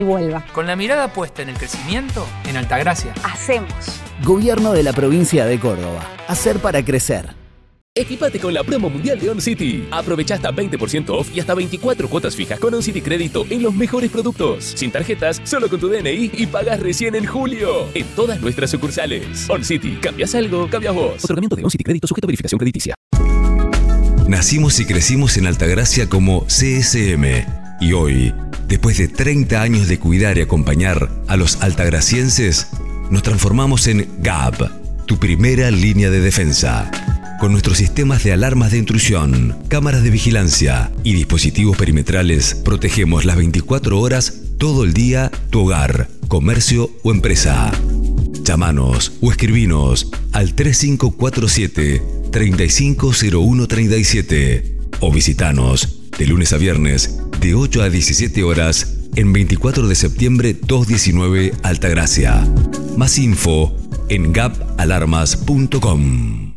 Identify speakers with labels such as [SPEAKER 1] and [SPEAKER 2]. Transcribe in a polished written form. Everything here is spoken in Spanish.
[SPEAKER 1] y vuelva.
[SPEAKER 2] Con la mirada puesta en el crecimiento, en Altagracia.
[SPEAKER 1] Hacemos.
[SPEAKER 3] Gobierno de la provincia de Córdoba. Hacer para crecer.
[SPEAKER 4] Equipate con la promo mundial de OnCity. Aprovecha hasta 20% off y hasta 24 cuotas fijas con OnCity Crédito en los mejores productos. Sin tarjetas, solo con tu DNI y pagas recién en julio. En todas nuestras sucursales. OnCity. ¿Cambias algo? Cambias vos. Otorgamiento de OnCity Crédito sujeto a verificación crediticia.
[SPEAKER 5] Nacimos y crecimos en Altagracia como CSM. Y hoy, después de 30 años de cuidar y acompañar a los altagracienses, nos transformamos en GAP, tu primera línea de defensa. Con nuestros sistemas de alarmas de intrusión, cámaras de vigilancia y dispositivos perimetrales, protegemos las 24 horas, todo el día, tu hogar, comercio o empresa. Llámanos o escribinos al 3547-350137 o visitanos de lunes a viernes de 8 a 17 horas en 24 de septiembre 219 Altagracia. Más info en gapalarmas.com.